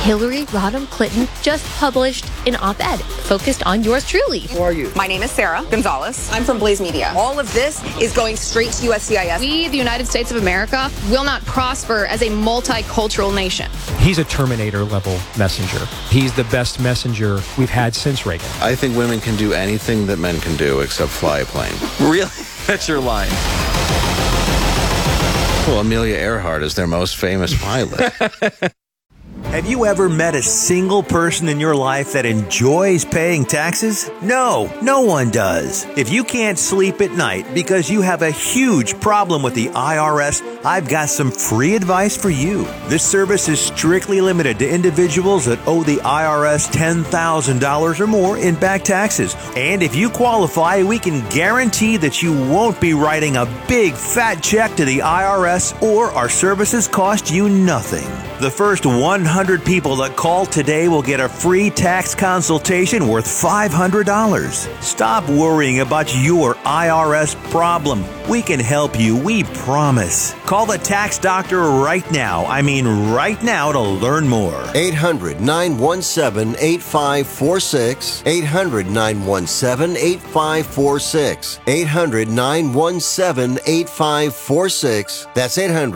Hillary Rodham Clinton just published an op-ed focused on yours truly. Who are you? My name is Sarah Gonzalez. I'm from Blaze Media. All of this is going straight to USCIS. We, the United States of America, will not prosper as a multicultural nation. He's a Terminator-level messenger. He's the best messenger we've had since Reagan. I think women can do anything that men can do except fly a plane. Really? That's your line. Well, Amelia Earhart is their most famous pilot. Have you ever met a single person in your life that enjoys paying taxes? No, no one does. If you can't sleep at night because you have a huge problem with the IRS, I've got some free advice for you. This service is strictly limited to individuals that owe the IRS $10,000 or more in back taxes. And if you qualify, we can guarantee that you won't be writing a big fat check to the IRS, or our services cost you nothing. The first 100 people that call today will get a free tax consultation worth $500. Stop worrying about your IRS problem. We can help you, we promise. Call the tax doctor right now. I mean right now, to learn more. 800-917-8546. 800-917-8546. 800-917-8546. That's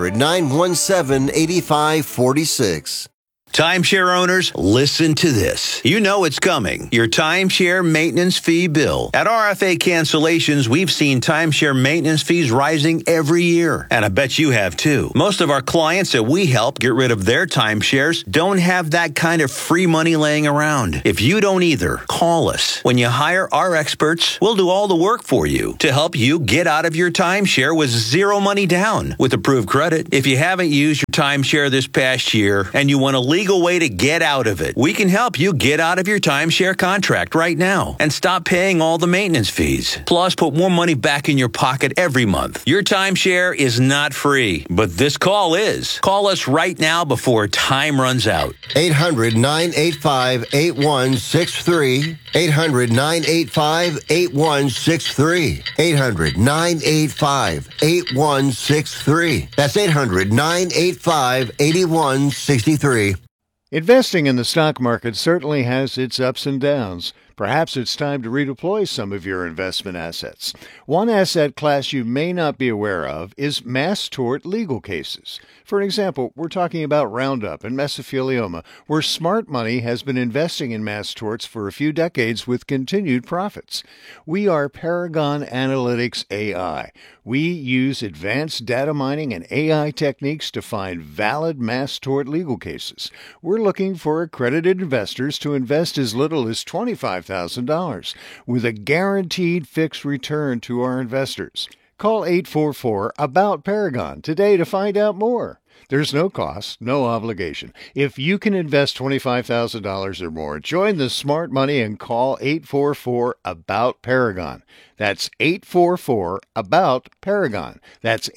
800-917-8546. Timeshare owners, listen to this. You know it's coming. Your timeshare maintenance fee bill. At RFA Cancellations, we've seen timeshare maintenance fees rising every year. And I bet you have too. Most of our clients that we help get rid of their timeshares don't have that kind of free money laying around. If you don't either, call us. When you hire our experts, we'll do all the work for you to help you get out of your timeshare with zero money down with approved credit. If you haven't used your timeshare this past year and you want a legal way to get out of it, we can help you get out of your timeshare contract right now and stop paying all the maintenance fees. Plus, put more money back in your pocket every month. Your timeshare is not free, but this call is. Call us right now before time runs out. 800-985-8163. 800-985-8163. 800-985-8163. That's 800-985-8163. Investing in the stock market certainly has its ups and downs. Perhaps it's time to redeploy some of your investment assets. One asset class you may not be aware of is mass tort legal cases. For example, we're talking about Roundup and mesothelioma, where smart money has been investing in mass torts for a few decades with continued profits. We are Paragon Analytics AI. We use advanced data mining and AI techniques to find valid mass tort legal cases. We're looking for accredited investors to invest as little as $25,000 with a guaranteed fixed return to our investors. Call 844-ABOUT-PARAGON today to find out more. There's no cost, no obligation. If you can invest $25,000 or more, join the smart money and call 844-ABOUT-PARAGON. That's 844-ABOUT-PARAGON. That's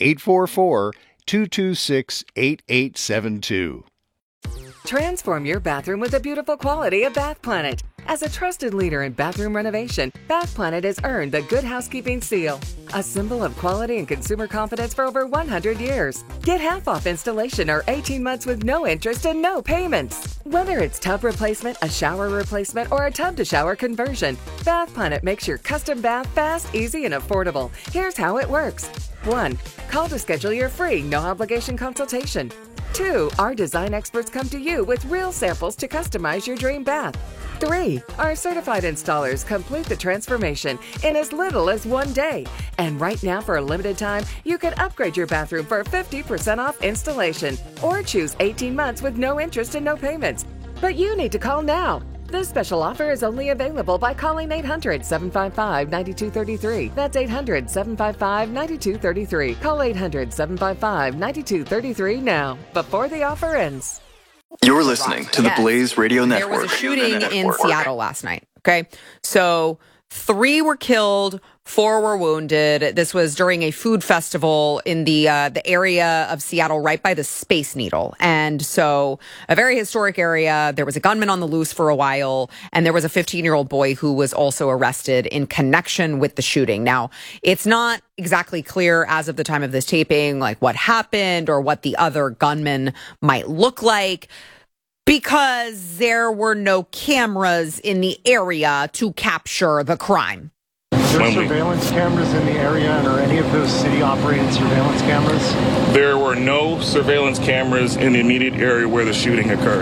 844-226-8872. Transform your bathroom with the beautiful quality of Bath Planet. As a trusted leader in bathroom renovation, Bath Planet has earned the Good Housekeeping seal, a symbol of quality and consumer confidence for over 100 years. Get half off installation or 18 months with no interest and no payments. Whether it's tub replacement, a shower replacement, or a tub-to-shower conversion, Bath Planet makes your custom bath fast, easy, and affordable. Here's how it works. 1. Call to schedule your free, no-obligation consultation. 2. Our design experts come to you with real samples to customize your dream bath. 3. Our certified installers complete the transformation in as little as 1 day. And right now, for a limited time, you can upgrade your bathroom for 50% off installation or choose 18 months with no interest and no payments. But you need to call now. This special offer is only available by calling 800-755-9233. That's 800-755-9233. Call 800-755-9233 now, before the offer ends. You're listening to the Blaze Radio Network. There was a shooting in Seattle last night. Okay. So 3 were killed, 4 were wounded. This was during a food festival in the area of Seattle right by the Space Needle. And so a very historic area. There was a gunman on the loose for a while, and there was a 15-year-old boy who was also arrested in connection with the shooting. Now, it's not exactly clear as of the time of this taping, like what happened or what the other gunman might look like. Because there were no cameras in the area to capture the crime. Are there surveillance cameras in the area, and are any of those city-operated surveillance cameras? There were no surveillance cameras in the immediate area where the shooting occurred.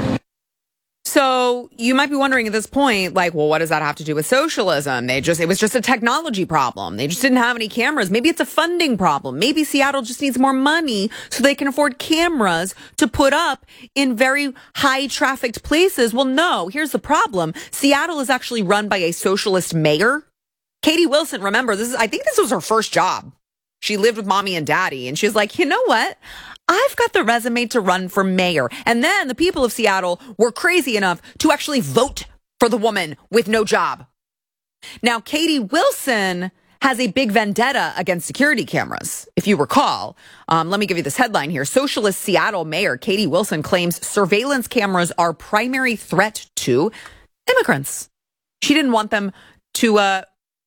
So you might be wondering at this point, like, well, what does that have to do with socialism? It was just a technology problem. They just didn't have any cameras. Maybe it's a funding problem. Maybe Seattle just needs more money so they can afford cameras to put up in very high trafficked places. Well, no, here's the problem. Seattle is actually run by a socialist mayor. Katie Wilson, remember, I think this was her first job. She lived with mommy and daddy, and she's like, you know what? I've got the resume to run for mayor. And then the people of Seattle were crazy enough to actually vote for the woman with no job. Now, Katie Wilson has a big vendetta against security cameras. If you recall, let me give you this headline here. Socialist Seattle Mayor Katie Wilson claims surveillance cameras are primary threat to immigrants. She didn't want them to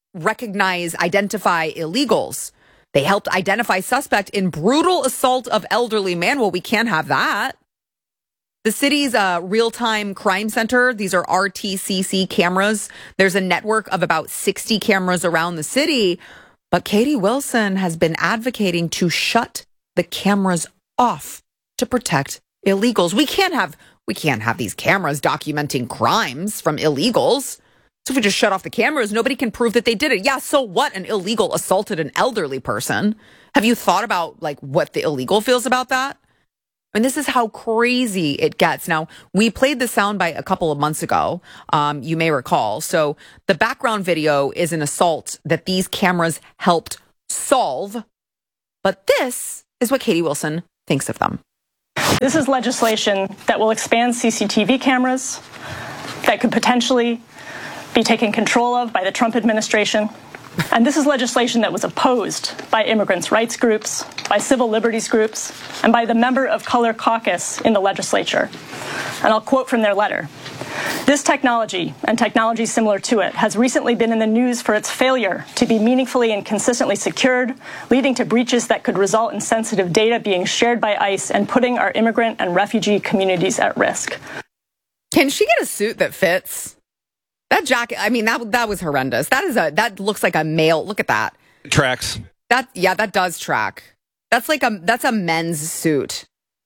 identify illegals. They helped identify suspect in brutal assault of elderly man. Well, we can't have that. The city's real-time crime center, these are RTCC cameras. There's a network of about 60 cameras around the city. But Katie Wilson has been advocating to shut the cameras off to protect illegals. We can't have these cameras documenting crimes from illegals. So if we just shut off the cameras, nobody can prove that they did it. Yeah, so what? An illegal assaulted an elderly person. Have you thought about like what the illegal feels about that? I mean, this is how crazy it gets. Now, we played the soundbite a couple of months ago. You may recall. So the background video is an assault that these cameras helped solve. But this is what Katie Wilson thinks of them. This is legislation that will expand CCTV cameras that could potentially be taken control of by the Trump administration. And this is legislation that was opposed by immigrants' rights groups, by civil liberties groups, and by the member of color caucus in the legislature. And I'll quote from their letter. This technology, and technology similar to it, has recently been in the news for its failure to be meaningfully and consistently secured, leading to breaches that could result in sensitive data being shared by ICE and putting our immigrant and refugee communities at risk. Can she get a suit that fits? That jacket, I mean, that was horrendous. That looks like a male. Look at that. Tracks. That does track. That's a men's suit.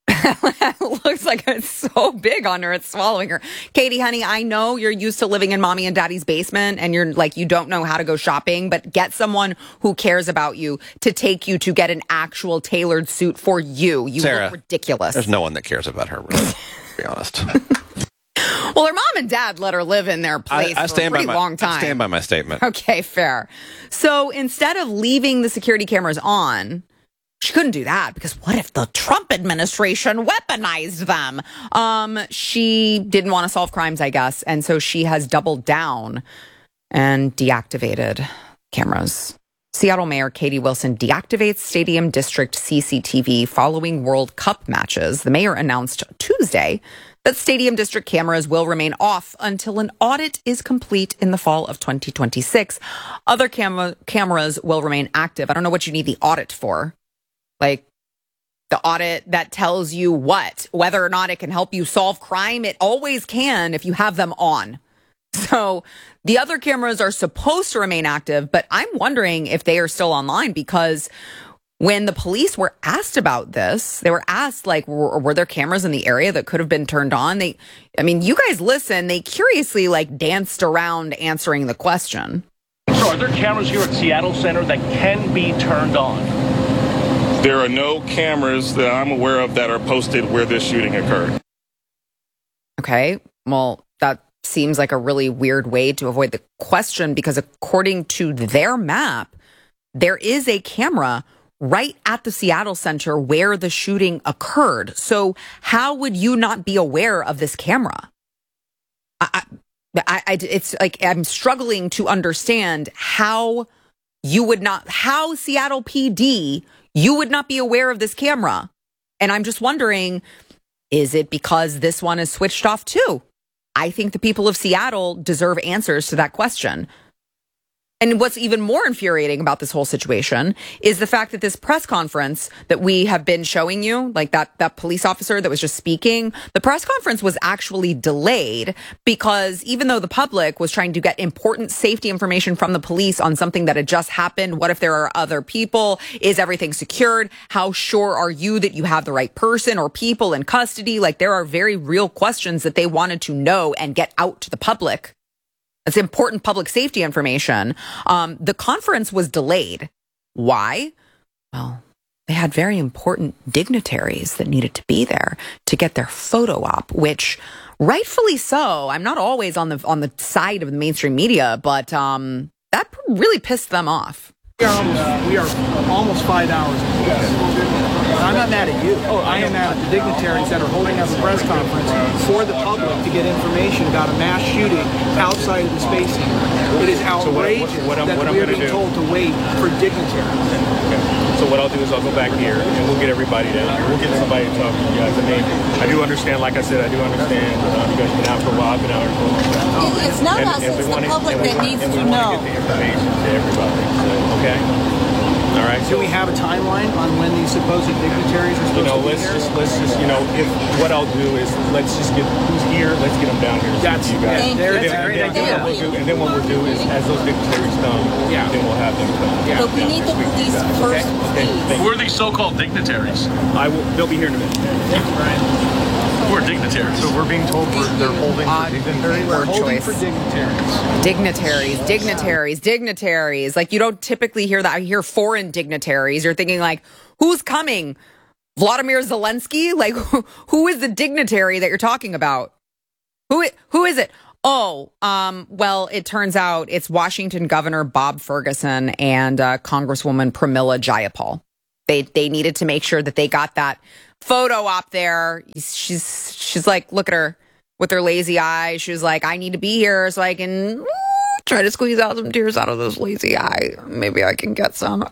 It looks like it's so big on her, it's swallowing her. Katie, honey, I know you're used to living in mommy and daddy's basement and you're like, you don't know how to go shopping, but get someone who cares about you to take you to get an actual tailored suit for you. You Sarah, look ridiculous. There's no one that cares about her, really, to be honest. Well, her mom and dad let her live in their place for a pretty long time. I stand by my statement. Okay, fair. So instead of leaving the security cameras on, she couldn't do that because what if the Trump administration weaponized them? She didn't want to solve crimes, I guess. And so she has doubled down and deactivated cameras. Seattle Mayor Katie Wilson deactivates Stadium District CCTV following World Cup matches. The mayor announced Tuesday that Stadium District cameras will remain off until an audit is complete in the fall of 2026. Other cameras will remain active. I don't know what you need the audit for. Like the audit that tells you what? Whether or not it can help you solve crime. It always can if you have them on. So the other cameras are supposed to remain active, but I'm wondering if they are still online because when the police were asked about this, they were asked, like, were there cameras in the area that could have been turned on? You guys listen, they curiously, like, danced around answering the question. So are there cameras here at Seattle Center that can be turned on? There are no cameras that I'm aware of that are posted where this shooting occurred. Okay, well, that seems like a really weird way to avoid the question because according to their map, there is a camera right at the Seattle Center where the shooting occurred. So how would you not be aware of this camera? It's like I'm struggling to understand how Seattle PD, you would not be aware of this camera. And I'm just wondering, is it because this one is switched off too? I think the people of Seattle deserve answers to that question. And what's even more infuriating about this whole situation is the fact that this press conference that we have been showing you, like that police officer that was just speaking, the press conference was actually delayed because even though the public was trying to get important safety information from the police on something that had just happened, what if there are other people? Is everything secured? How sure are you that you have the right person or people in custody? Like, there are very real questions that they wanted to know and get out to the public. It's important public safety information. The conference was delayed. Why? Well, they had very important dignitaries that needed to be there to get their photo op, which rightfully so. I'm not always on the side of the mainstream media, but that really pissed them off. We are almost 5 hours into this. I'm not mad at you. I am mad at the dignitaries that are holding up a press conference for the public to get information about a mass shooting outside of the space center. It is outrageous that we are being told to wait for dignitaries. So what I'll do is I'll go back here and we'll get everybody down here. We'll get somebody to talk to you guys. I mean, I do understand, like I said, I do understand you guys have been out for a while, I've been out here for a long time. It's not us, it's the public that needs to know. And we want to get the information to everybody. So, okay? All right. Do we have a timeline on when these supposed dignitaries are supposed to be here? Let's just, if what I'll do is let's just get who's here. Let's get them down here. That's you guys. That's a great idea. And then what we'll do is, as those dignitaries come, then we'll have them come. But we need the police first, please. Who are these so-called dignitaries? They'll be here in a minute. Thank you, Brian. Who are dignitaries? So we're being told they're holding for dignitaries? We're holding for dignitaries. Dignitaries. Like, you don't typically hear that. I hear foreign dignitaries. You're thinking, like, who's coming? Vladimir Zelensky? Like, who is the dignitary that you're talking about? Who is it? Oh, well, it turns out it's Washington Governor Bob Ferguson and Congresswoman Pramila Jayapal. They needed to make sure that they got that photo op there. She's like, look at her with her lazy eye. She was like, I need to be here so I can try to squeeze out some tears out of this lazy eye. Maybe I can get some.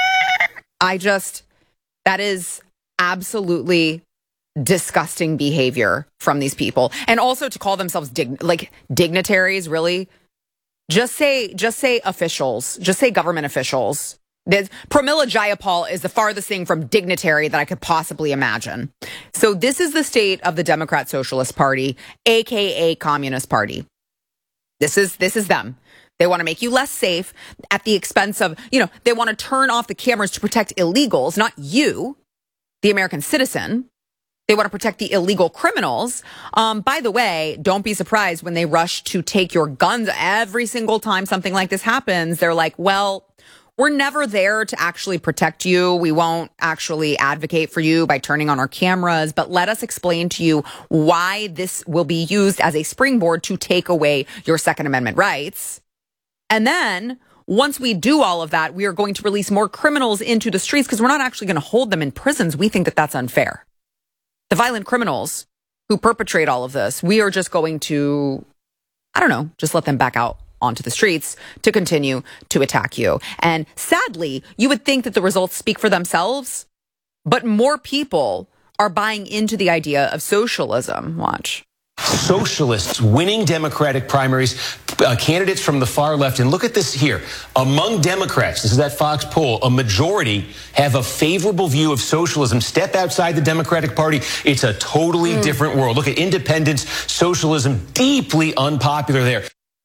That is absolutely disgusting behavior from these people. And also to call themselves dignitaries, really. Just say officials. Just say government officials. Pramila Jayapal is the farthest thing from dignitary that I could possibly imagine. So this is the state of the Democrat Socialist Party, aka Communist Party. This is them. They want to make you less safe at the expense of, they want to turn off the cameras to protect illegals, not you, the American citizen. They want to protect the illegal criminals. By the way, don't be surprised when they rush to take your guns every single time something like this happens. They're like, well, we're never there to actually protect you. We won't actually advocate for you by turning on our cameras, but let us explain to you why this will be used as a springboard to take away your Second Amendment rights. And then once we do all of that, we are going to release more criminals into the streets because we're not actually going to hold them in prisons. We think that that's unfair. The violent criminals who perpetrate all of this, we are just going to, just let them back out onto the streets to continue to attack you. And sadly, you would think that the results speak for themselves, but more people are buying into the idea of socialism. Watch. Socialists winning Democratic primaries, candidates from the far left. And look at this here. Among Democrats, this is that Fox poll, a majority have a favorable view of socialism. Step outside the Democratic Party, it's a totally different world. Look at independence, socialism, deeply unpopular there.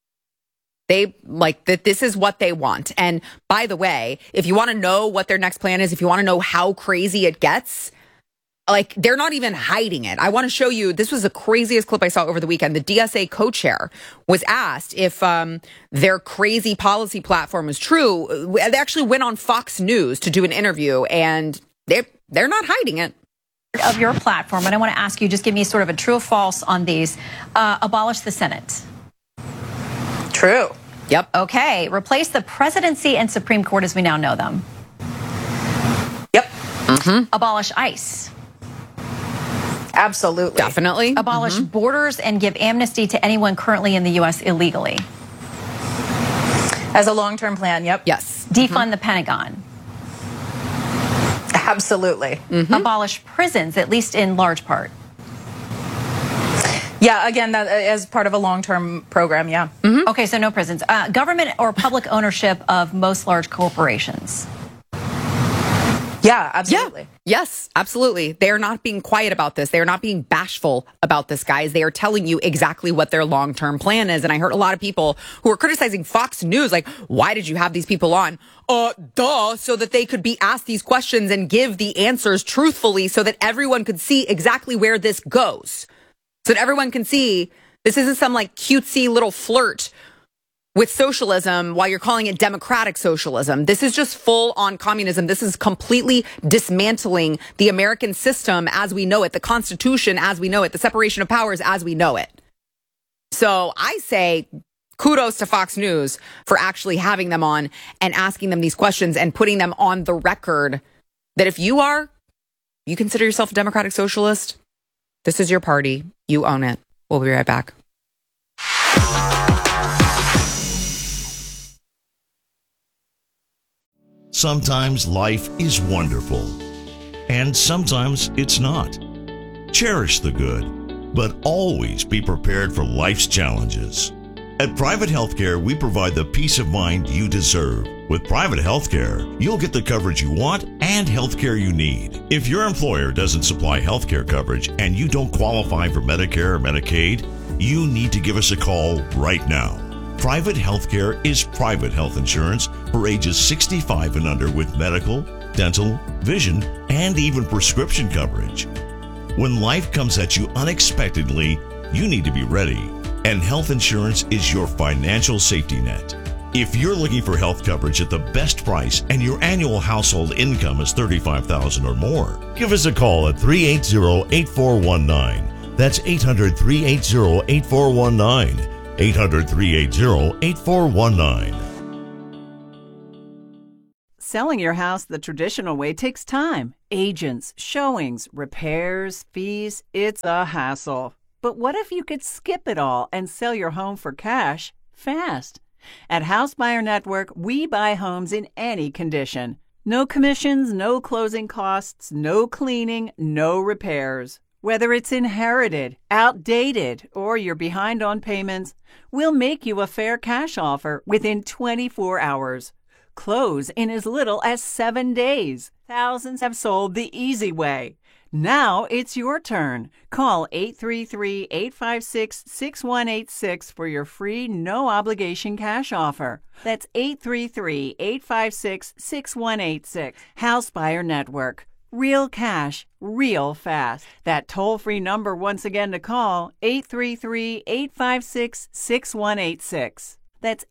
They like that. This is what they want. And by the way, if you want to know what their next plan is, if you want to know how crazy it gets, like, they're not even hiding it. I want to show you. This was the craziest clip I saw over the weekend. The DSA co-chair was asked if their crazy policy platform was true. They actually went on Fox News to do an interview, and they're not hiding it. Of your platform, and I want to ask you, just give me sort of a true or false on these. Abolish the Senate. True. Yep. Okay. Replace the presidency and Supreme Court as we now know them. Yep. Abolish ICE. Absolutely. Definitely. Abolish borders and give amnesty to anyone currently in the U.S. illegally. As a long-term plan, yep. Yes. Defund the Pentagon. Absolutely. Abolish prisons, at least in large part. Yeah, again, that as part of a long-term program, yeah. Mm-hmm. Okay, so no prisons. Government or public ownership of most large corporations? Yeah, absolutely. Yeah. Yes, absolutely. They are not being quiet about this. They are not being bashful about this, guys. They are telling you exactly what their long-term plan is. And I heard a lot of people who are criticizing Fox News, like, why did you have these people on? So that they could be asked these questions and give the answers truthfully so that everyone could see exactly where this goes. So that everyone can see this isn't some like cutesy little flirt with socialism while you're calling it democratic socialism. This is just full on communism. This is completely dismantling the American system as we know it, the Constitution as we know it, the separation of powers as we know it. So I say kudos to Fox News for actually having them on and asking them these questions and putting them on the record that if you consider yourself a democratic socialist, this is your party. You own it. We'll be right back. Sometimes life is wonderful, and sometimes it's not. Cherish the good, but always be prepared for life's challenges. At Private Healthcare, we provide the peace of mind you deserve. With Private Healthcare, you'll get the coverage you want and healthcare you need. If your employer doesn't supply healthcare coverage and you don't qualify for Medicare or Medicaid, you need to give us a call right now. Private Healthcare is private health insurance for ages 65 and under with medical, dental, vision, and even prescription coverage. When life comes at you unexpectedly, you need to be ready, and health insurance is your financial safety net. If you're looking for health coverage at the best price and your annual household income is $35,000 or more, give us a call at 380-8419. That's 800-380-8419. 800-380-8419. Selling your house the traditional way takes time. Agents, showings, repairs, fees, it's a hassle. But what if you could skip it all and sell your home for cash fast? At House Buyer Network, we buy homes in any condition. No commissions, no closing costs, no cleaning, no repairs. Whether it's inherited, outdated, or you're behind on payments, we'll make you a fair cash offer within 24 hours. Close in as little as 7 days. Thousands have sold the easy way. Now it's your turn. Call 833-856-6186 for your free, no-obligation cash offer. That's 833-856-6186. House Buyer Network. Real cash, real fast. That toll-free number once again to call, 833-856-6186. That's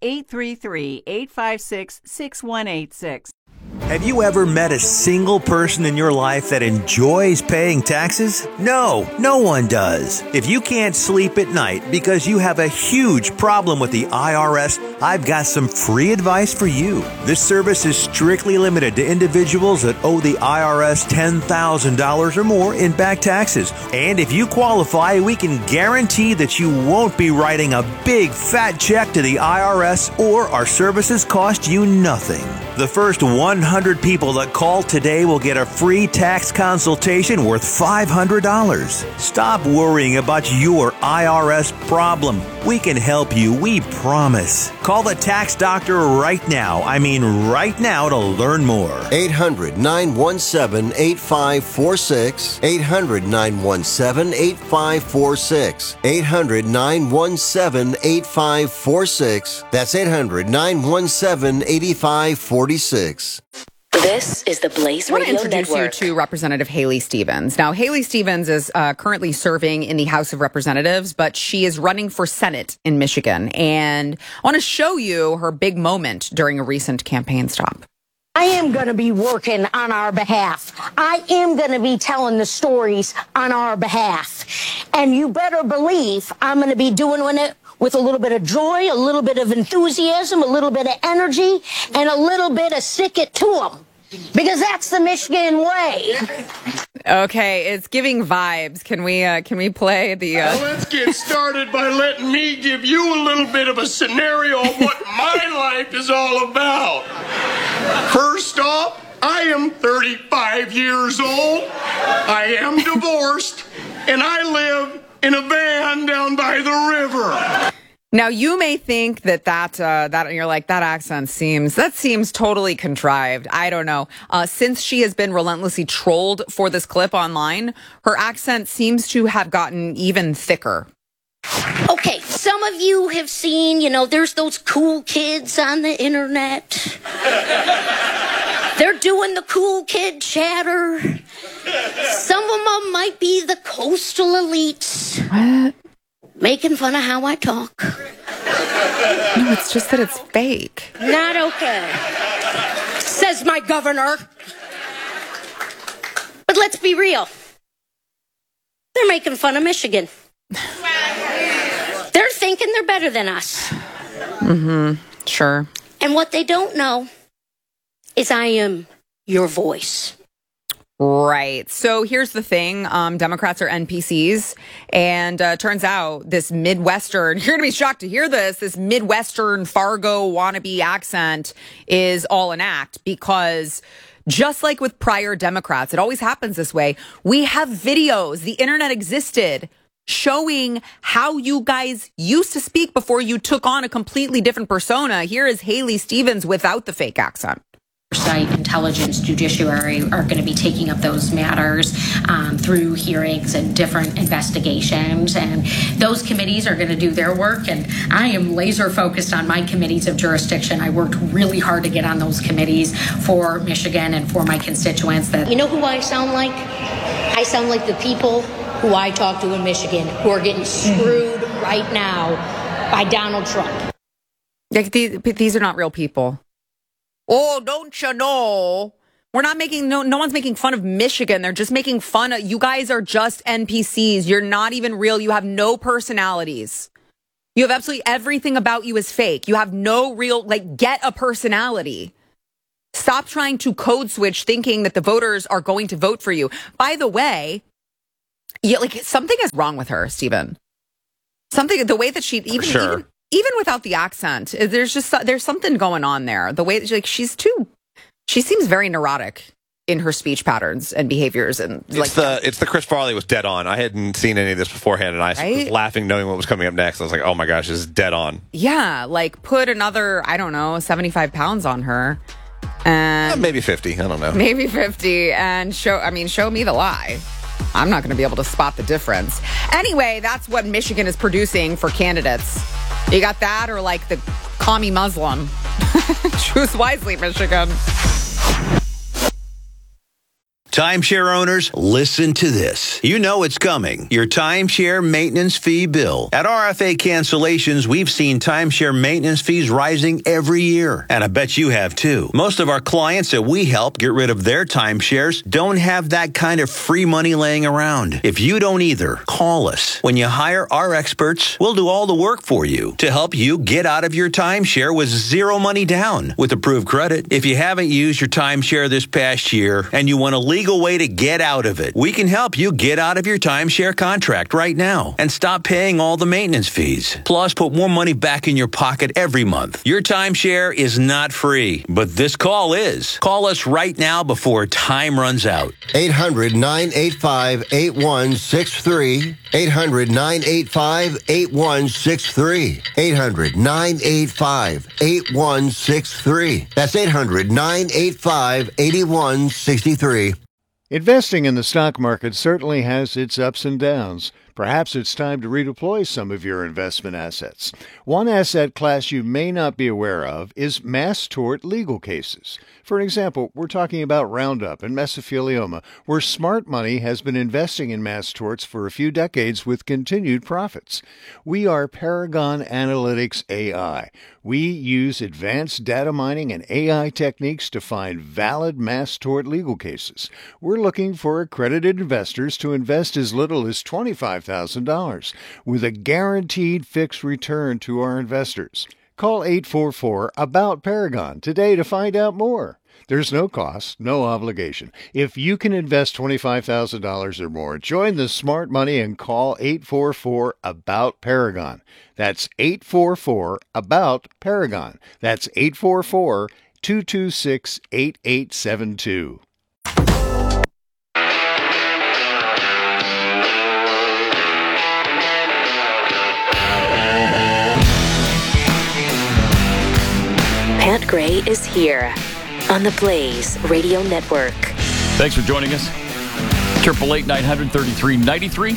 833-856-6186. Have you ever met a single person in your life that enjoys paying taxes? No, no one does. If you can't sleep at night because you have a huge problem with the IRS, I've got some free advice for you. This service is strictly limited to individuals that owe the IRS $10,000 or more in back taxes. And if you qualify, we can guarantee that you won't be writing a big fat check to the IRS, or our services cost you nothing. The first 100 people that call today will get a free tax consultation worth $500. Stop worrying about your IRS problem. We can help you, we promise. Call the tax doctor right now. I mean right now to learn more. 800-917-8546. 800-917-8546. 800-917-8546. That's 800-917-8546. This is the Blaze Radio Network. I want to introduce you to Representative Haley Stevens. Now, Haley Stevens is currently serving in the House of Representatives, but she is running for Senate in Michigan. And I want to show you her big moment during a recent campaign stop. I am going to be working on our behalf. I am going to be telling the stories on our behalf. And you better believe I'm going to be doing it with a little bit of joy, a little bit of enthusiasm, a little bit of energy, and a little bit of stick it to them. Because that's the Michigan way. Okay, it's giving vibes. Can we play the... Well, let's get started by letting me give you a little bit of a scenario of what my life is all about. First off, I am 35 years old. I am divorced, and I live in a van down by the river. Now, you may think that you're like, that accent seems totally contrived. I don't know. Since she has been relentlessly trolled for this clip online, her accent seems to have gotten even thicker. Okay, some of you have seen, there's those cool kids on the internet. They're doing the cool kid chatter. Some of them might be the coastal elites. What? Making fun of how I talk. No, it's just that it's fake. Not okay, says my governor. But let's be real. They're making fun of Michigan. They're thinking they're better than us. Mm-hmm. Sure. And what they don't know is I am your voice. Right. So here's the thing. Democrats are NPCs. And turns out this Midwestern, you're going to be shocked to hear this Midwestern Fargo wannabe accent is all an act, because just like with prior Democrats, it always happens this way. We have videos. The internet existed showing how you guys used to speak before you took on a completely different persona. Here is Haley Stevens without the fake accent. Intelligence, judiciary are going to be taking up those matters through hearings and different investigations, and those committees are going to do their work, and I am laser focused on my committees of jurisdiction. I worked really hard to get on those committees for Michigan and for my constituents. You know who I sound like? I sound like the people who I talk to in Michigan who are getting screwed right now by Donald Trump. These are not real people. Oh, don't you know? We're not making, no one's making fun of Michigan. They're just making fun of, you guys are just NPCs. You're not even real. You have no personalities. You have absolutely everything about you is fake. You have no real, get a personality. Stop trying to code switch thinking that the voters are going to vote for you. By the way, something is wrong with her, Stephen. The way that she, even without the accent, there's something going on there. The way that she seems very neurotic in her speech patterns and behaviors, and it's the Chris Farley was dead on. I hadn't seen any of this beforehand, and I was laughing knowing what was coming up next. I was like, oh my gosh, this is dead on. Yeah, put another 75 pounds on her, and maybe 50. I don't know, maybe 50, and show me the lie. I'm not going to be able to spot the difference. Anyway, that's what Michigan is producing for candidates. You got that, or the commie Muslim? Choose wisely, Michigan. Timeshare owners, listen to this. You know it's coming. Your timeshare maintenance fee bill. At RFA Cancellations, we've seen timeshare maintenance fees rising every year. And I bet you have too. Most of our clients that we help get rid of their timeshares don't have that kind of free money laying around. If you don't either, call us. When you hire our experts, we'll do all the work for you to help you get out of your timeshare with zero money down with approved credit. If you haven't used your timeshare this past year and you want to legal way to get out of it, we can help you get out of your timeshare contract right now and stop paying all the maintenance fees. Plus, put more money back in your pocket every month. Your timeshare is not free, but this call is. Call us right now before time runs out. 800-985-8163. 800-985-8163. 800-985-8163. That's 800-985-8163. Investing in the stock market certainly has its ups and downs. Perhaps it's time to redeploy some of your investment assets. One asset class you may not be aware of is mass tort legal cases. For example, we're talking about Roundup and mesothelioma, where smart money has been investing in mass torts for a few decades with continued profits. We are Paragon Analytics AI. We use advanced data mining and AI techniques to find valid mass tort legal cases. We're looking for accredited investors to invest as little as $25,000 with a guaranteed fixed return to our investors. Call 844-ABOUT-PARAGON today to find out more. There's no cost, no obligation. If you can invest $25,000 or more, join the smart money and call 844-ABOUT-PARAGON. That's 844-ABOUT-PARAGON. That's 844-226-8872. Pat Gray is here on the Blaze Radio Network. Thanks for joining us. 888-900-3393.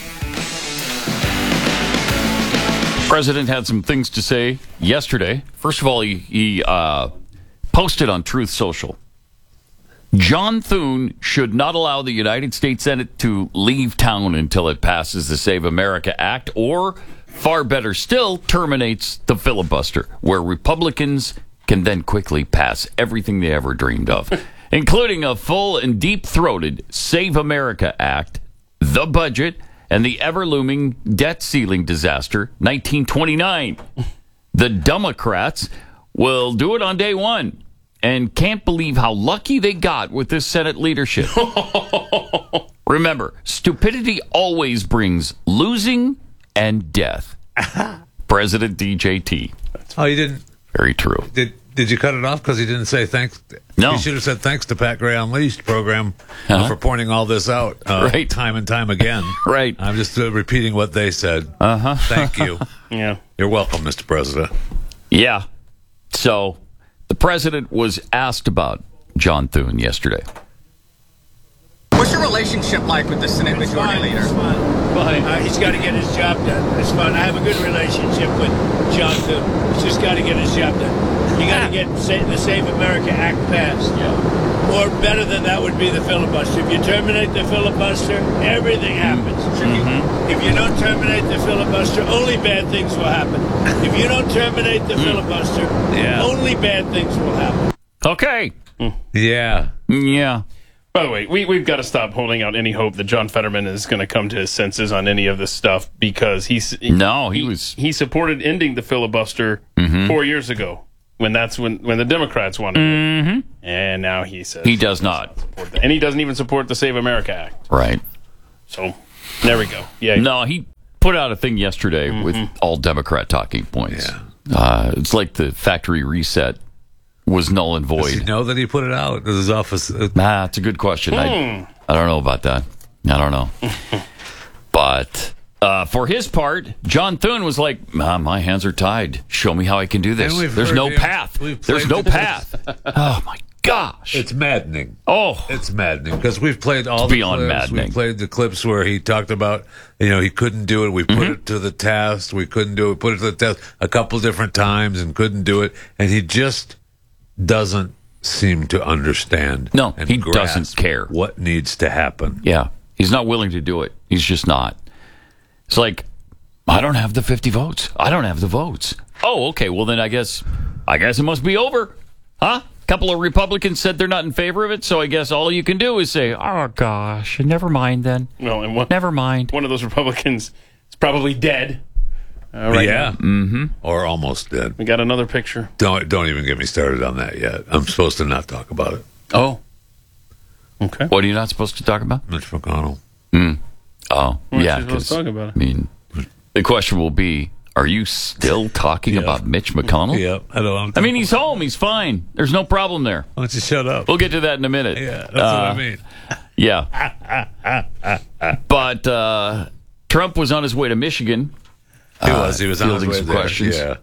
President had some things to say yesterday. First of all, he posted on Truth Social. John Thune should not allow the United States Senate to leave town until it passes the Save America Act, or, far better still, terminates the filibuster, where Republicans can then quickly pass everything they ever dreamed of, including a full and deep-throated Save America Act, the budget, and the ever-looming debt ceiling disaster, 1929. The Democrats will do it on day one and can't believe how lucky they got with this Senate leadership. Remember, stupidity always brings losing and death. President DJT. Oh, you didn't? Very true. Did you cut it off because he didn't say thanks? No. You should have said thanks to Pat Gray Unleashed program for pointing all this out right. time and time again. Right. I'm just repeating what they said. Uh-huh. Thank you. Yeah. You're welcome, Mr. President. Yeah. So the president was asked about John Thune yesterday. What's your relationship like with the Senate Majority Leader? It's fine. He's got to get his job done. It's fun. I have a good relationship with John Thune. He's just got to get his job done. You got to get the Save America Act passed. Yeah. Or better than that would be the filibuster. If you terminate the filibuster, everything happens. If you don't terminate the filibuster, only bad things will happen. If you don't terminate the filibuster, only bad things will happen. Okay. Yeah. Yeah. By the way, we've got to stop holding out any hope that John Fetterman is going to come to his senses on any of this stuff, because he supported ending the filibuster 4 years ago when the Democrats wanted it, and now he says he does not, and he doesn't even support the Save America Act. Right. So there we go. Yeah. No, he put out a thing yesterday with all Democrat talking points. Yeah. It's like the factory reset was null and void. Does he know that he put it out? Does his office? That's a good question. I don't know about that. I don't know. But for his part, John Thune was like, my hands are tied. Show me how I can do this. There's no path. There's no path. Oh, my gosh. It's maddening. Oh. It's maddening because we've played all the beyond clips. Maddening. We played the clips where he talked about, he couldn't do it. We put it to the test. We couldn't do it. We put it to the test a couple different times and couldn't do it. And he just doesn't seem to understand. No, he doesn't care what needs to happen. Yeah, he's not willing to do it. He's just not. It's like, I don't have the 50 votes. I don't have the votes. Oh, okay. Well, then I guess it must be over, huh? A couple of Republicans said they're not in favor of it, so I guess all you can do is say, "Oh gosh, never mind then." Well, and never mind. One of those Republicans is probably dead. Right now. Or almost dead. We got another picture. Don't even get me started on that yet. I'm supposed to not talk about it. Oh. Okay. What are you not supposed to talk about? Mitch McConnell. Oh, yeah. Let's talk about it. I mean, the question will be, are you still talking about Mitch McConnell? Yeah. I mean, he's home. He's fine. There's no problem there. Why don't you shut up? We'll get to that in a minute. Yeah, that's what I mean. Yeah. But Trump was on his way to Michigan. He was on his way some there. questions. Yeah.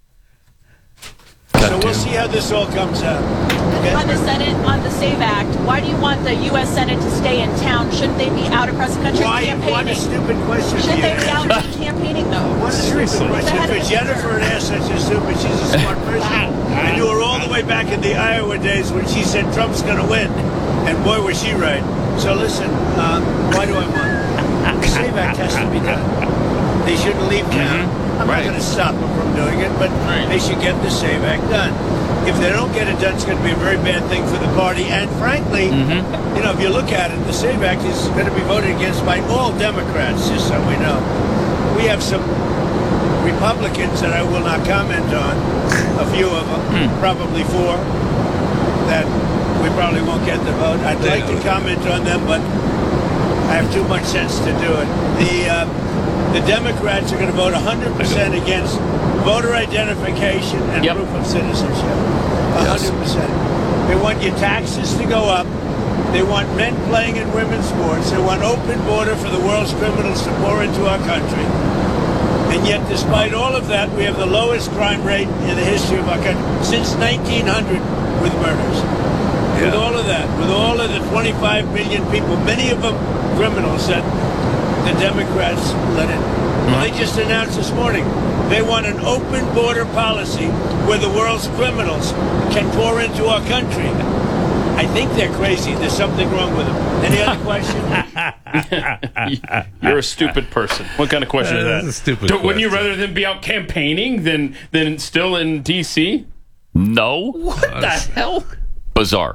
So we'll see how this all comes out. Okay? On the Senate, on the SAVE Act, why do you want the U.S. Senate to stay in town? Shouldn't they be out across the country campaigning? What a stupid question. Shouldn't they be out campaigning, though? What a stupid question. For Jennifer to ask such a stupid, she's a smart person. I knew her all the way back in the Iowa days when she said Trump's going to win. And boy, was she right. So listen, why do I want it? The SAVE Act has to be done. They shouldn't leave town. I'm not going to stop them from doing it, but they should get the SAVE Act done. If they don't get it done, it's going to be a very bad thing for the party. And frankly, if you look at it, the SAVE Act is going to be voted against by all Democrats, just so we know. We have some Republicans that I will not comment on, a few of them, probably 4, that we probably won't get the vote. I'd like to comment on them, but I have too much sense to do it. The Democrats are going to vote 100% against voter identification and proof of citizenship. 100%. They want your taxes to go up. They want men playing in women's sports. They want open border for the world's criminals to pour into our country. And yet, despite all of that, we have the lowest crime rate in the history of our country since 1900 with murders. Yeah. With all of that, with all of the 25 million people, many of them criminals that the Democrats let in. Well, they just announced this morning they want an open border policy where the world's criminals can pour into our country. I think they're crazy. There's something wrong with them. Any other question? You're a stupid person. What kind of question is that? That's a stupid Wouldn't you question. rather than be out campaigning than still in D.C.? No. What the hell? Bizarre.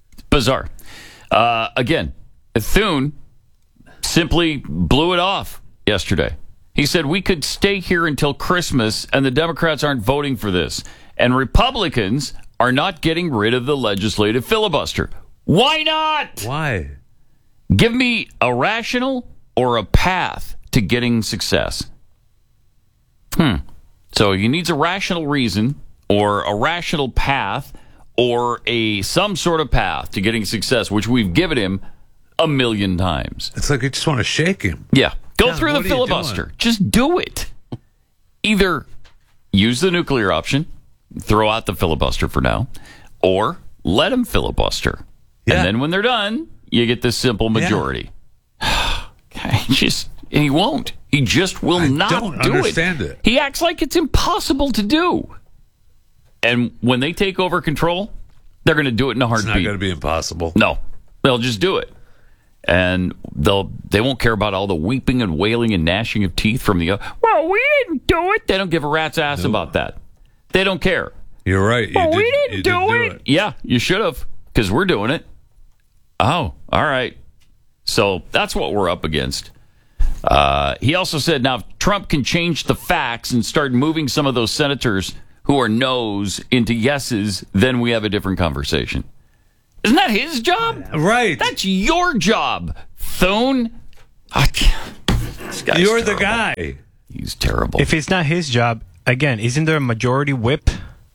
Again, Thune simply blew it off yesterday. He said we could stay here until Christmas and the Democrats aren't voting for this. And Republicans are not getting rid of the legislative filibuster. Why not? Why? Give me a rational or a path to getting success. So he needs a rational reason or a rational path or some sort of path to getting success, which we've given him 1 million times. It's like you just want to shake him. Yeah. Go through the what are you filibuster. doing? Just do it. Either use the nuclear option, throw out the filibuster for now, or let him filibuster. Yeah. And then when they're done, you get this simple majority. He won't. He just will not don't do understand it. He acts like it's impossible to do. And when they take over control, they're going to do it in a heartbeat. It's not going to be impossible. No, they'll just do it. And they won't care about all the weeping and wailing and gnashing of teeth from the well, we didn't do it. They don't give a rat's ass about that. They don't care. You're right. We didn't do it. Yeah, you should have, because we're doing it. Oh, all right. So that's what we're up against. He also said, now, if Trump can change the facts and start moving some of those senators who are no's into yeses, then we have a different conversation. Isn't that his job? Right. That's your job, Thune. You're the guy. He's terrible. If it's not his job, again, isn't there a majority whip?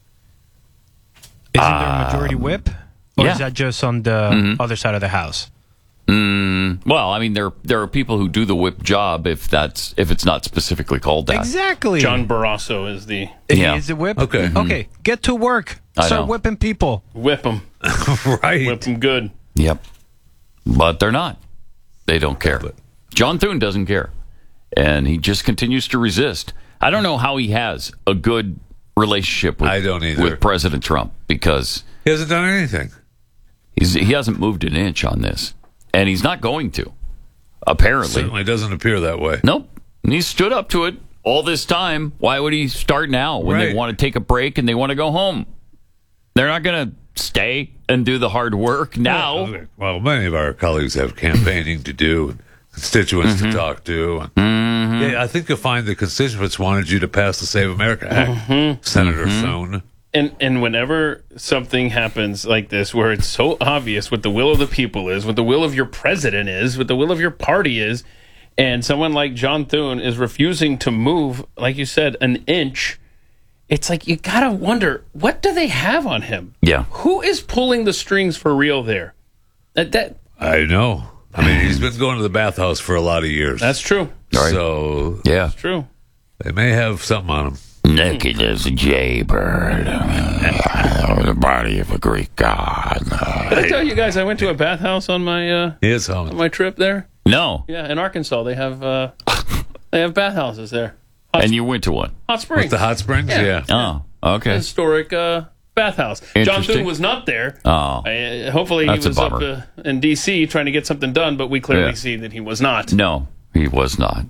Isn't there a majority whip? Or is that just on the other side of the house? Well, I mean, there are people who do the whip job if it's not specifically called that. Exactly. John Barrasso is the... He is the whip? Okay. Okay, get to work. Start whipping people. Whip them. Right. Whip them good. Yep. But they're not. They don't care. John Thune doesn't care. And he just continues to resist. I don't know how he has a good relationship with President Trump, because he hasn't done anything. He hasn't moved an inch on this. And he's not going to, apparently. Certainly doesn't appear that way. Nope. And he stood up to it all this time. Why would he start now when they want to take a break and they want to go home? They're not going to stay and do the hard work now. Well, many of our colleagues have campaigning to do, and constituents to talk to. Yeah, I think you'll find the constituents wanted you to pass the Save America Act, Senator Thune. And whenever something happens like this, where it's so obvious what the will of the people is, what the will of your president is, what the will of your party is, and someone like John Thune is refusing to move, like you said, an inch, it's like you gotta wonder, what do they have on him? Yeah. Who is pulling the strings for real there? I know. I mean, he's been going to the bathhouse for a lot of years. That's true. Right. So yeah, it's true. They may have something on him. Naked as a jaybird, the body of a Greek god. Did I tell you guys I went to a bathhouse on my on my trip there? No. Yeah, in Arkansas they have bathhouses there. And you went to one? Hot Springs. With the hot springs? Yeah. Oh, okay. Historic bathhouse. John Thune was not there. Oh. Hopefully he That's a was up bummer. in D.C. trying to get something done, but we clearly see that he was not. No, he was not.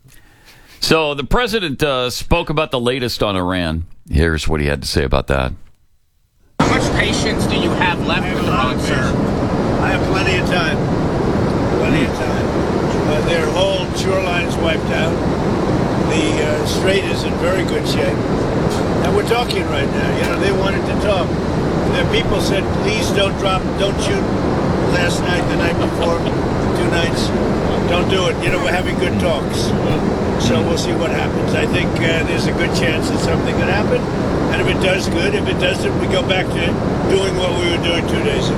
So the president spoke about the latest on Iran. Here's what he had to say about that. How much patience do you have left with Iran, sir? I have plenty of time. Plenty of time. Their whole shoreline's wiped out. The strait is in very good shape. And we're talking right now. You know, they wanted to talk. Their people said, please don't shoot last night, the night before, 2 nights. Don't do it. You know, we're having good talks. So we'll see what happens. I think there's a good chance that something could happen. And if it does, good. If it doesn't, we go back to doing what we were doing 2 days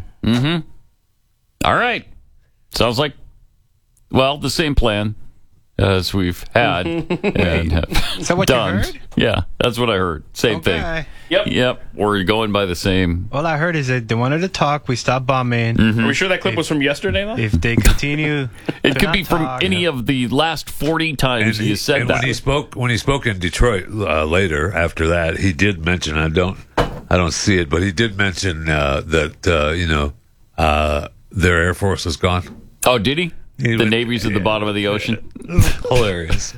ago. All right. Sounds like, well, the same plan as we've had and Is that what done. you heard? Yeah, that's what I heard. Same thing. Yep. We're going by the same. All I heard is that they wanted to talk. We stopped bombing. Mm-hmm. Are we sure that clip was from yesterday, though? If they continue, it could be from any of the last 40 times he said that. When he spoke in Detroit later after that, he did mention. I don't see it, but he did mention that their Air Force is gone. Oh, did he? The Navy's at the bottom of the ocean. Hilarious.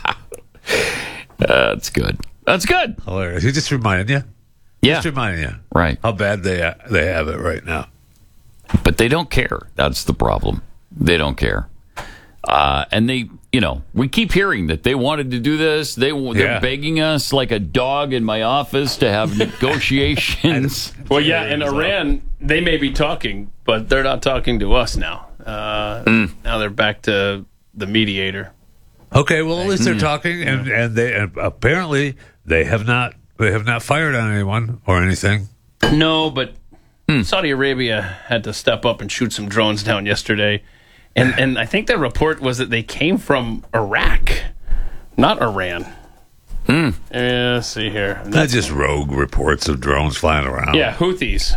That's good. That's good. Hilarious. He just reminded you. Yeah. Just reminding you. Right. How bad they have it right now. But they don't care. That's the problem. They don't care. And they, we keep hearing that they wanted to do this. They're begging us like a dog in my office to have negotiations. Well, yeah, and Iran, they may be talking, but they're not talking to us now. Now they're back to the mediator. Okay, well at least they're talking, and they apparently they have not fired on anyone or anything. No, but Saudi Arabia had to step up and shoot some drones down yesterday, and I think the report was that they came from Iraq, not Iran. Let's see here. That's just rogue reports of drones flying around. Yeah, Houthis.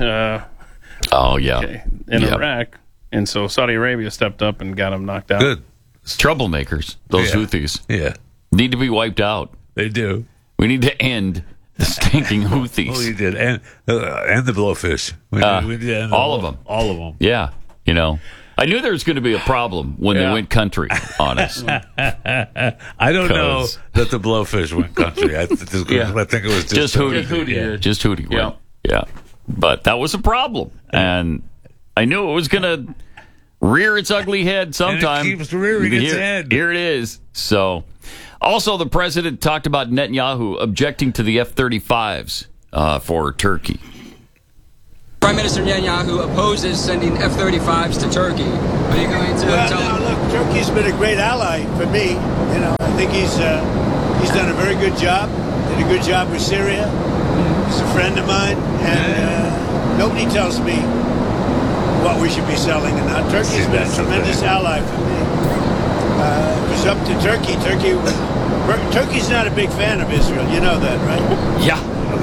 In Iraq. And so Saudi Arabia stepped up and got them knocked out. Good. Troublemakers, those Houthis. Yeah. Need to be wiped out. They do. We need to end the stinking Houthis. Well, you did. And the blowfish. We need to end all of them. All of them. Yeah. I knew there was going to be a problem when they went country on us. I don't know that the blowfish went country. I think it was just Houthi. Just Houthi. Yeah. But that was a problem. And I knew it was going to rear its ugly head sometime. And it keeps rearing its head. Here it is. So, also, the president talked about Netanyahu objecting to the F-35s for Turkey. Prime Minister Netanyahu opposes sending F-35s to Turkey. Are you going to tell him? Look, Turkey's been a great ally for me. I think he's done a very good job. Did a good job with Syria. He's a friend of mine, and nobody tells me what we should be selling and not. Turkey's been a tremendous ally for me. It was up to Turkey. Turkey's not a big fan of Israel. You know that, right? Yeah.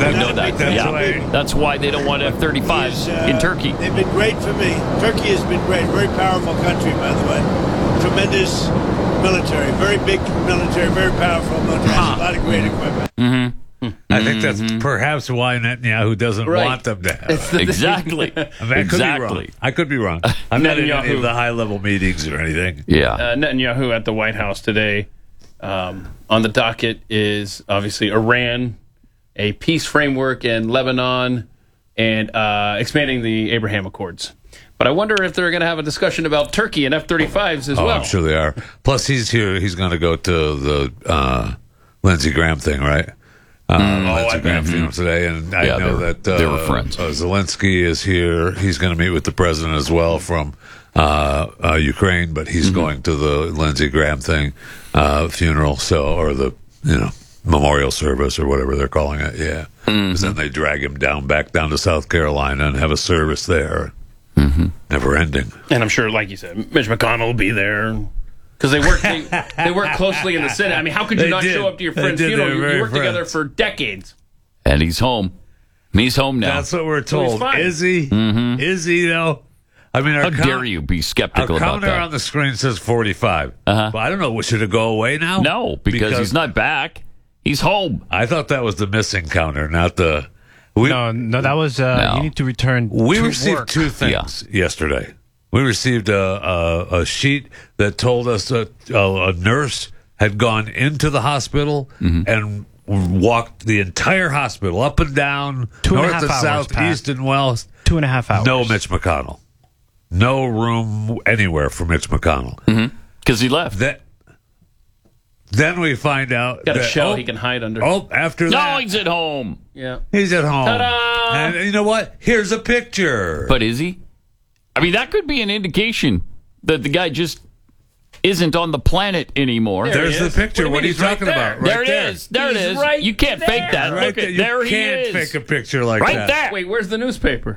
That's why they don't want F-35s in Turkey. They've been great for me. Turkey has been great. Very powerful country, by the way. Tremendous military. Very big military. Very powerful military. Has a lot of great equipment. Mm-hmm. I think that's perhaps why Netanyahu doesn't want them to have it. Exactly. I could be wrong. I'm not in any of the high-level meetings or anything. Yeah. Netanyahu at the White House today. On the docket is obviously Iran, a peace framework in Lebanon, and expanding the Abraham Accords. But I wonder if they're going to have a discussion about Turkey and F-35s as well. I'm sure they are. Plus, he's here. He's going to go to the Lindsey Graham thing, right? Lindsey Graham funeral today, and I know that they were friends. Zelensky is here. He's going to meet with the president as well from Ukraine, but he's going to the Lindsey Graham thing funeral, or the memorial service or whatever they're calling it. Yeah, because then they drag him back down to South Carolina and have a service there, never ending. And I'm sure, like you said, Mitch McConnell will be there. Because they work closely in the Senate. I mean, how could you not show up to your friend's funeral? You worked together for decades. And he's home. He's home now. That's what we're told. So is he? Is he, though? I mean, how dare you be skeptical about that? Our counter on the screen says 45. But I don't know. Should it go away now? No, because he's not back. He's home. I thought that was the missing counter, not the... No, that was... You need to return We to received work. two things yesterday. We received a sheet that told us that a nurse had gone into the hospital and walked the entire hospital up and down, north and south, east and west. 2.5 hours. No Mitch McConnell. No room anywhere for Mitch McConnell. Because he left. Then we find out got a shell he can hide under. After that. No, he's at home. Yeah. He's at home. Ta-da! And you know what? Here's a picture. But is he? I mean, that could be an indication that the guy just isn't on the planet anymore. There's the picture. What are you talking about? Right there it is. There it is. You can't fake that. Look at there he is. You can't fake a picture like that. Right there. Wait, where's the newspaper?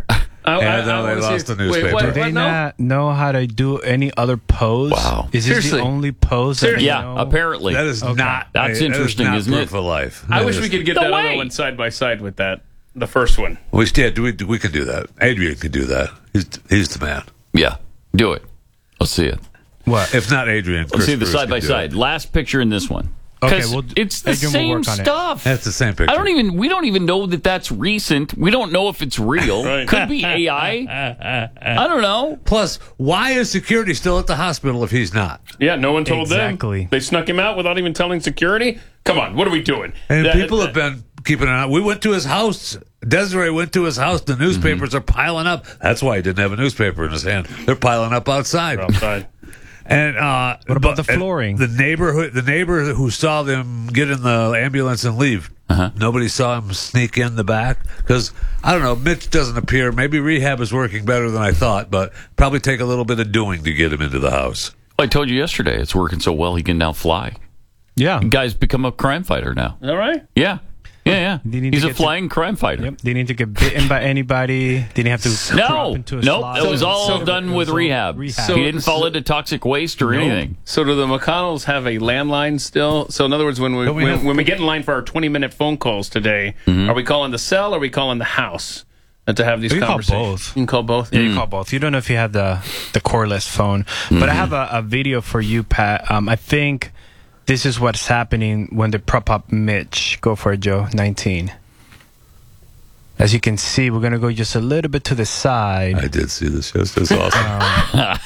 They lost the newspaper. Do they not know how to do any other pose? Wow. Is this the only pose? That they know? Apparently. That is not. That's interesting, isn't it? Proof of life. I wish we could get that other one side by side with that. The first one. We could do that. Adrian could do that. He's the man. Yeah. Do it. Let's see it. What? If not Adrian, let's see the side by side. Last picture in this one. Okay, well, it's the same stuff. That's the same picture. We don't even know that that's recent. We don't know if it's real. Right. Could be AI. I don't know. Plus, why is security still at the hospital if he's not? Yeah, no one told them. Exactly. They snuck him out without even telling security. Come on, what are we doing? And people have been keeping an eye. We went to his house. Desiree went to his house. The newspapers are piling up. That's why he didn't have a newspaper in his hand. They're piling up outside. And what about the flooring? The neighbor who saw them get in the ambulance and leave. Nobody saw him sneak in the back because I don't know. Mitch doesn't appear. Maybe rehab is working better than I thought, but probably take a little bit of doing to get him into the house. Well, I told you yesterday it's working so well he can now fly. Yeah, the guy's become a crime fighter now. All right. Yeah. He's a flying crime fighter. Yep. They need to get bitten by anybody. They didn't have to drop into a slot. It was all done with rehab. He didn't fall into toxic waste or anything. So do the McConnells have a landline still? So in other words, when we get in line for our 20-minute phone calls today, are we calling the cell or are we calling the house to have these conversations? Call both. You can call both? Yeah, you call both. You don't know if you have the cordless phone. But I have a video for you, Pat. I think this is what's happening when they prop up Mitch. Go for it, Joe. 19. As you can see, we're going to go just a little bit to the side. I did see this. Yes, that's awesome.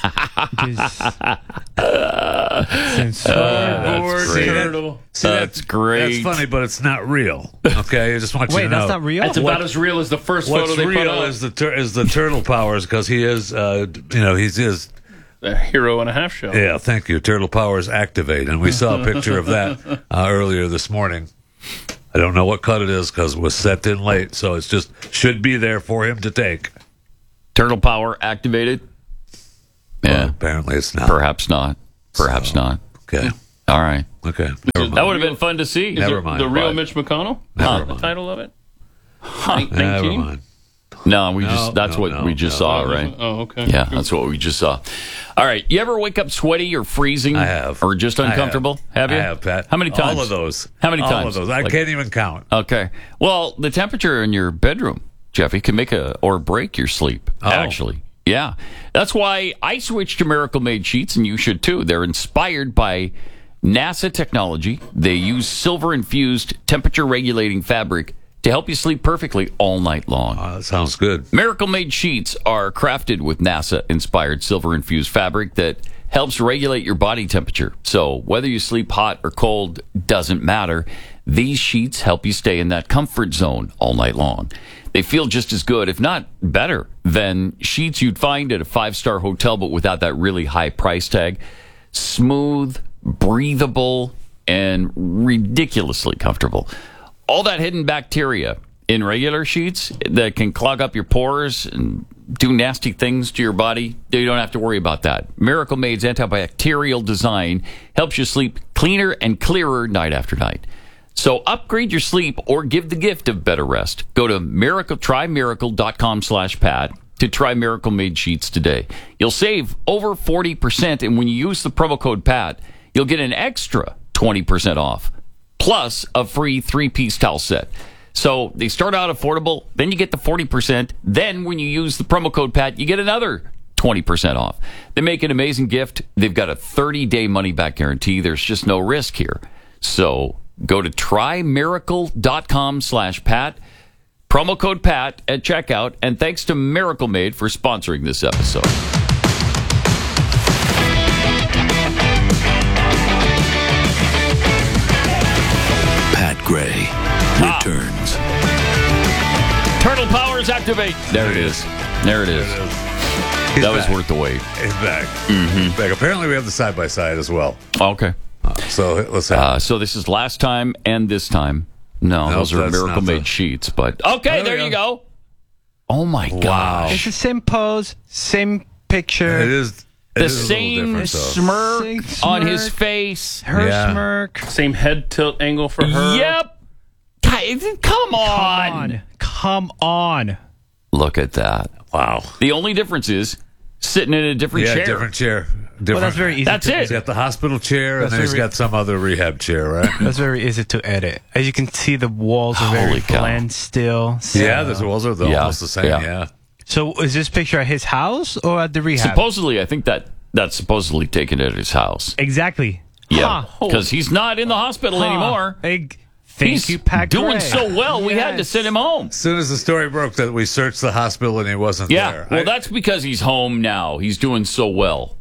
That's great. That's funny, but it's not real. Okay, I just want you to know. Wait, that's not real? It's about as real as the first photo they put up. What's real is the turtle powers because he is, he's the hero and a half show. Yeah, thank you. Turtle powers activate, and we saw a picture of that earlier this morning. I don't know what cut it is because it was set in late, so it's just should be there for him to take. Turtle power activated? Well, Yeah. apparently it's not. Perhaps not. Perhaps not. Okay. All right. Okay. That would have been fun to see. Never mind. The real Mitch McConnell? The title of it? 19? Never mind. No, that's what we just saw, right? Oh, okay. Yeah, that's what we just saw. All right. You ever wake up sweaty or freezing? I have. Or just uncomfortable? Have you? I have, Pat. How many times? All of those. How many times? All of those. I can't even count. Okay. Well, the temperature in your bedroom, Jeffy, can make or break your sleep, actually. Yeah. That's why I switched to Miracle Made sheets, and you should too. They're inspired by NASA technology. They use silver-infused temperature-regulating fabric to help you sleep perfectly all night long. That sounds good. Miracle Made sheets are crafted with NASA-inspired silver-infused fabric that helps regulate your body temperature. So whether you sleep hot or cold doesn't matter. These sheets help you stay in that comfort zone all night long. They feel just as good, if not better, than sheets you'd find at a 5-star hotel, but without that really high price tag. Smooth, breathable, and ridiculously comfortable. All that hidden bacteria in regular sheets that can clog up your pores and do nasty things to your body, you don't have to worry about that. Miracle Made's antibacterial design helps you sleep cleaner and clearer night after night. So upgrade your sleep or give the gift of better rest. Go to trymiracle.com/Pat to try Miracle Made sheets today. You'll save over 40%, and when you use the promo code PAT, you'll get an extra 20% off, plus a free 3-piece towel set. So they start out affordable, then you get the 40%, then when you use the promo code PAT, you get another 20% off. They make an amazing gift. They've got a 30-day money-back guarantee. There's just no risk here. So go to trymiracle.com/Pat, promo code PAT at checkout, and thanks to Miracle Made for sponsoring this episode. Pat Gray returns. Turtle powers activate. There it is. There it is. He's that was back. worth the wait. He's back. Mm-hmm. He's back. Apparently, we have the side-by-side as well. Okay. So let's have so this is last time and this time. No, those are Miracle Made sheets. But okay, there you go. Oh my gosh! It's the same pose, same picture. It is the same smirk on his face. Her smirk. Same head tilt angle for her. Yep. Come on. Come on. Look at that. Wow. The only difference is sitting in a different chair. Different chair. Well, that's very easy. That's it. He's got the hospital chair, and then he's got some other rehab chair, right? That's very easy to edit. As you can see, the walls are very bland still. So. Yeah, the walls are almost the same, yeah. So is this picture at his house or at the rehab? Supposedly, I think that's supposedly taken at his house. Exactly. Yeah, because he's not in the hospital anymore. Thank you, Pat doing Gray. so well, we had to send him home. As soon as the story broke that we searched the hospital and he wasn't there. Well, that's because he's home now. He's doing so well.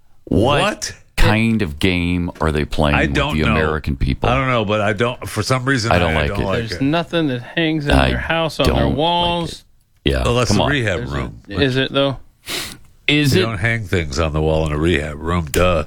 What kind of game are they playing with the American people? I don't know, but I don't. For some reason, I don't like it. There's nothing that hangs in their house on their walls. Yeah, well, that's come the on. rehab room. Is it though? You don't hang things on the wall in a rehab room. Duh.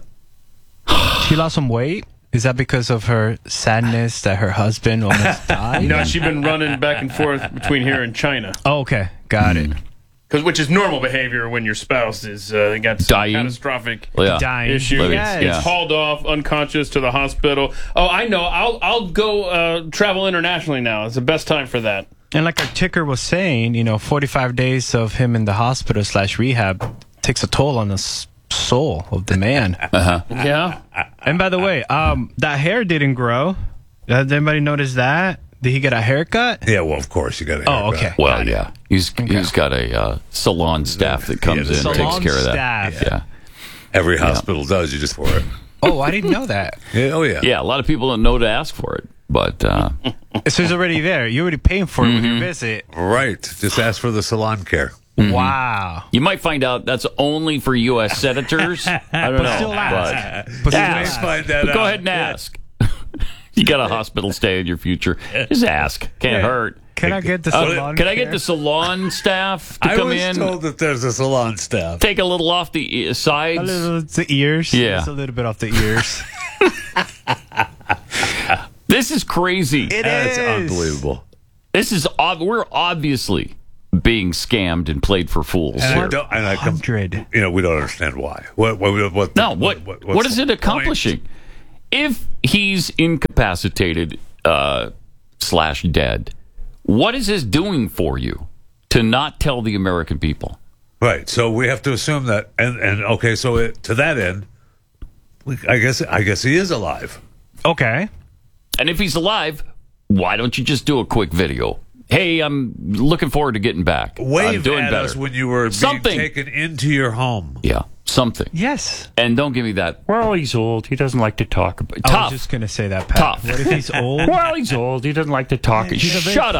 She lost some weight. Is that because of her sadness that her husband almost died? No, she's been running back and forth between here and China. Oh, okay, got it. Which is normal behavior when your spouse is got some catastrophic issue. It's hauled off unconscious to the hospital. Oh, I know. I'll go travel internationally now. It's the best time for that. And like our ticker was saying, 45 days of him in the hospital / rehab takes a toll on the soul of the man. Yeah. And by the way, that hair didn't grow. Did anybody notice that? Did he get a haircut? Yeah, well, of course you got a haircut. Oh, okay. Well, yeah. He's got a salon staff that comes in and takes care of that. Yeah. Every hospital does. You just for it. Oh, I didn't know that. Oh, yeah. Yeah, a lot of people don't know to ask for it. But so it's already there. You're already paying for it with your visit. Right. Just ask for the salon care. Wow. You might find out that's only for U.S. senators. I don't know. Still ask. But ask. Find that Go out. ahead and ask. You got a hospital stay in your future. Just ask. Can't hurt. Can I get the salon Can I get the salon staff to come in? I was told that there's a salon staff. Take a little off the sides. A little the ears. Yeah. Just a little bit off the ears. This is crazy. It's unbelievable. This is we're obviously being scammed and played for fools. And here. we don't understand why. What is it accomplishing? If he's incapacitated / dead, what is this doing for you to not tell the American people? Right. So we have to assume that, and okay. So to that end, I guess he is alive. Okay. And if he's alive, why don't you just do a quick video? Hey, I'm looking forward to getting back. I'm Wave doing at better. us when you were being taken into your home. Yeah, something. Yes. And don't give me that. Well, he's old. He doesn't like to talk about. I was just gonna say that, Pat. Tough. What if he's old? Well, he's old. He doesn't like to talk. Shut up.